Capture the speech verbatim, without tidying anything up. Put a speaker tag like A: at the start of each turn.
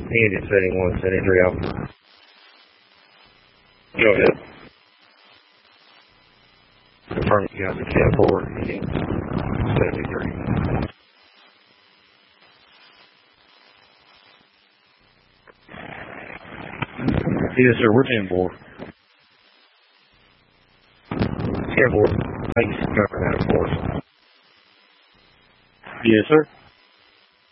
A: Unit setting one seventy-three Alpha. Go ahead. Confirm you got the ten four seventy-three. Yes, sir. We're ten four. ten four. Thanks for covering that, of course. Yes, sir.